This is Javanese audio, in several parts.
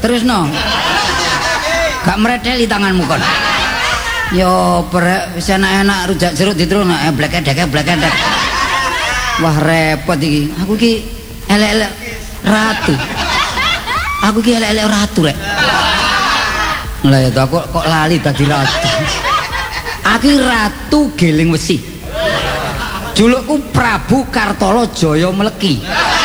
terusno. Gak mreteli tanganmu kon. Yo prek wis enak-enak rujak jeruk diterusno blek-edek. Wah repot iki. Aku ki elek-elek ratu. Aku ki elek-elek ratu rek. Lah ya kok lali dadi ratu. Aku ratu Geling Wesi. Julukku Prabu Kartolo Jaya Meleki.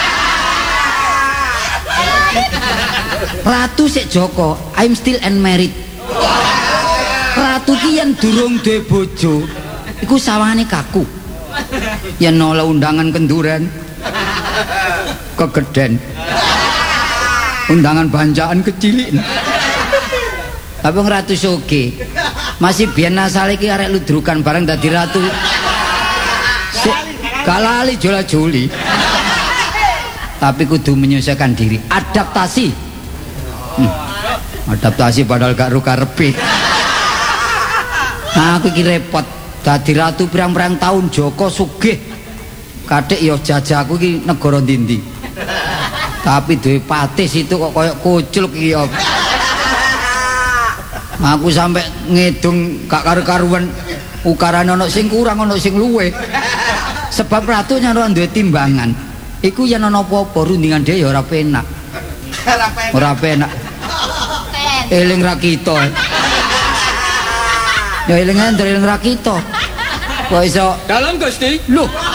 Ratu sik Joko, I'm still unmarried. Ratu ki yen durung duwe bojo, iku sawangane kaku. Yen oleh undangan kenduren, kegeden. Undangan bancaan kecilin. Tapi ratu soge. Masih biyen asale iki arek ludrukan bareng dadi ratu. Kalali jola-joli. Tapi kudu menyesuaikan diri, adaptasi. Adaptasi padahal gak karepe. Nah, aku iki repot dadi ratu pirang-pirang tahun Joko sugih. Kadek ya jajaku iki negara ndi-ndi. Tapi duwe patis itu kok koyo kucluk iki ya. Aku sampai ngedung gak karu-karuan ukarane ana sing kurang ana sing luwih. Sebab ratu nyaro duwe timbangan. Iku yen ana apa-apa rundingan dhewe ya ora penak. Ora penak. Eling ra kita. Ya eling ra kita. Kok iso Dalam Gusti. Loh,